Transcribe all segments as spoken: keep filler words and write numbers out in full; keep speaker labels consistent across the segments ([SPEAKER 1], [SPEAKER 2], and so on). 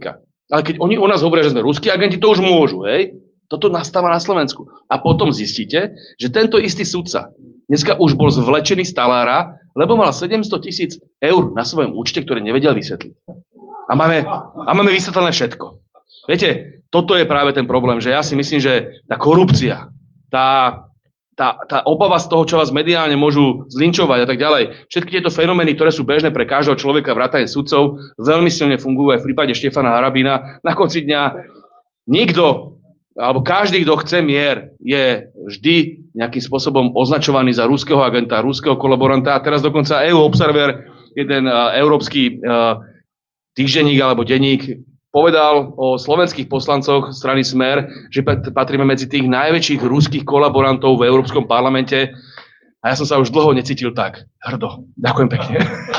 [SPEAKER 1] Ale keď oni o nás hovoria, že sme ruskí agenti, to už môžu, hej? Toto nastáva na Slovensku. A potom zistíte, že tento istý sudca dneska už bol zvlečený z talára, lebo mal sedemsto tisíc eur na svojom účte, ktoré nevedel vysvetliť. A máme, a máme vysvetlené všetko. Viete, toto je práve ten problém, že ja si myslím, že tá korupcia, tá, tá, tá obava z toho, čo vás mediálne môžu zlinčovať a tak ďalej, všetky tieto fenomény, ktoré sú bežné pre každého človeka, vrátane sudcov, veľmi silne fungujú aj v prípade Štefana Harabína. Na konci dňa nikto, alebo každý, kto chce mier, je vždy nejakým spôsobom označovaný za ruského agenta, ruského kolaboranta. A teraz dokonca é ú Observer, jeden uh, európsky uh, týždenník alebo denník, povedal o slovenských poslancoch strany Smer, že patríme medzi tých najväčších ruských kolaborantov v Európskom parlamente. A ja som sa už dlho necítil tak hrdo. Ďakujem pekne.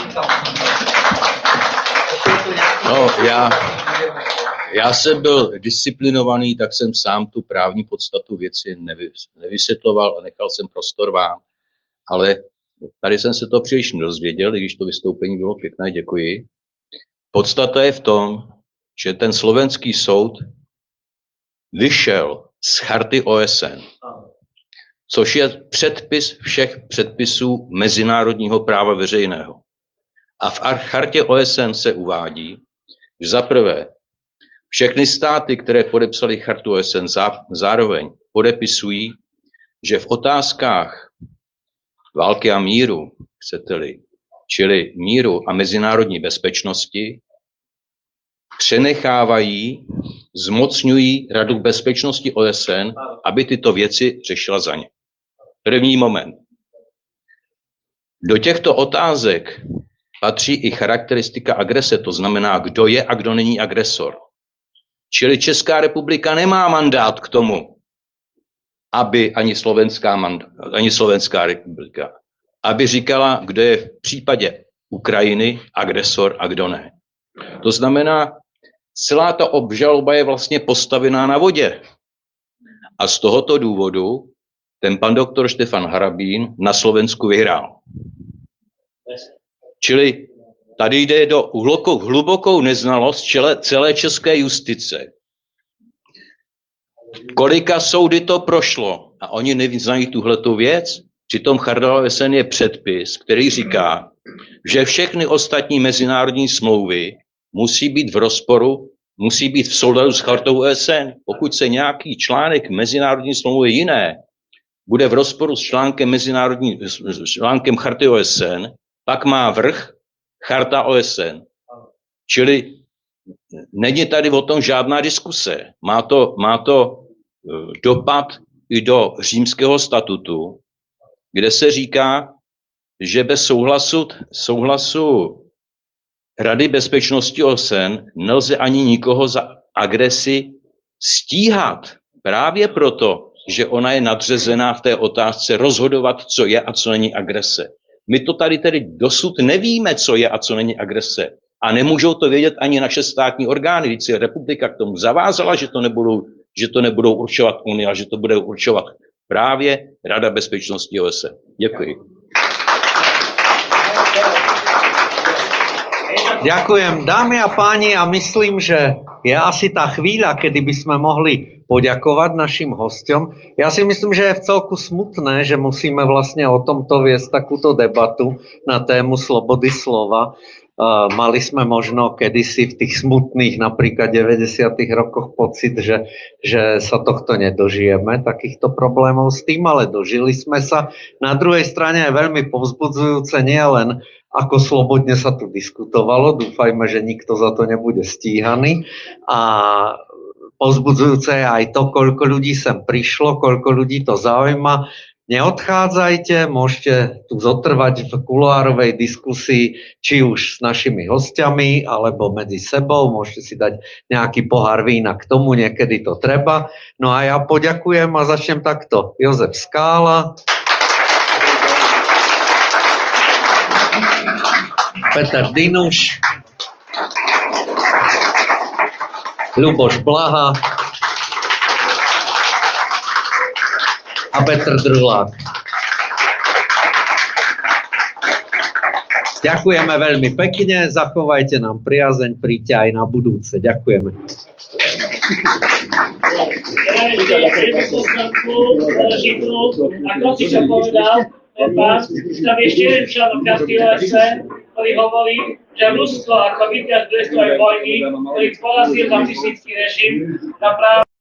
[SPEAKER 2] No, já, já jsem byl disciplinovaný, tak jsem sám tu právní podstatu věci nevy, nevysvětloval a nechal jsem prostor vám. Ale tady jsem se to příliš nedozvěděl, i když to vystoupení bylo pěkné, děkuji. Podstata je v tom, že ten slovenský soud vyšel z charty O S N, což je předpis všech předpisů mezinárodního práva veřejného. A v chartě O S N se uvádí, že za prvé všechny státy, které podepsaly chartu O S N, zároveň podepisují, že v otázkách války a míru, chcete-li, čili míru a mezinárodní bezpečnosti, přenechávají, zmocňují Radu bezpečnosti O S N, aby tyto věci řešila za ně. První moment. Do těchto otázek patří i charakteristika agrese, to znamená, kdo je a kdo není agresor. Čili Česká republika nemá mandát k tomu, aby ani Slovenská, mandát, ani Slovenská republika, aby říkala, kdo je v případě Ukrajiny agresor a kdo ne. To znamená, celá ta obžaloba je vlastně postavená na vodě. A z tohoto důvodu ten pan doktor Štefan Harabín na Slovensku vyhrál. Čili tady jde do hlubokou, hlubokou neznalost čele, celé české justice. Kolika soudy to prošlo a oni neznají tuhletu věc? Přitom charta O S N je předpis, který říká, že všechny ostatní mezinárodní smlouvy musí být v rozporu, musí být v souladu s chartou O S N. Pokud se nějaký článek mezinárodní smlouvy jiné bude v rozporu s článkem, mezinárodní, s článkem charty O S N, pak má vrch charta O S N. Čili není tady o tom žádná diskuse. Má to, má to dopad i do římského statutu, kde se říká, že bez souhlasu, souhlasu Rady bezpečnosti O S N nelze ani nikoho za agresi stíhat. Právě proto, že ona je nadřazená v té otázce rozhodovat, co je a co není agrese. My to tady tedy dosud nevíme, co je a co není agrese. A nemůžou to vědět ani naše státní orgány. Když se republika k tomu zavázala, že to nebudou, že to nebudou určovat Unie, ale že to bude určovat právě Rada bezpečnosti O S N. Děkuji.
[SPEAKER 3] Ďakujem, dámy a páni, a myslím, že je asi tá chvíľa, kedy by sme mohli poďakovať našim hosťom. Ja si myslím, že je v celku smutné, že musíme vlastne o tomto viesť takúto debatu na tému slobody slova. Uh, mali sme možno kedysi v tých smutných, napríklad deväťdesiatych rokoch pocit, že, že sa tohto nedožijeme, takýchto problémov s tým, ale dožili sme sa. Na druhej strane je veľmi povzbudzujúce nie len ako slobodne sa tu diskutovalo, dúfajme, že nikto za to nebude stíhaný, a povzbudzujúce je aj to, koľko ľudí sem prišlo, koľko ľudí to zaujíma. Neodchádzajte, môžete tu zotrvať v kuloárovej diskusii, či už s našimi hostiami, alebo medzi sebou, môžete si dať nejaký pohár vína k tomu, niekedy to treba. No a ja poďakujem a začnem takto. Jozef Skála, Peter Dinuš, Ľuboš Blaha a Petr Drulák. Ďakujeme veľmi pekne, zachovajte nám priazeň, príďte aj na budúce. Ďakujeme.
[SPEAKER 4] Ako si čo povedal, pán, tam ešte jeden článok Kartieho es en, ktorý hovorí, že Rusko ako víťaz druhej svetovej vojny, ktorý porazil nacistický režim, na práve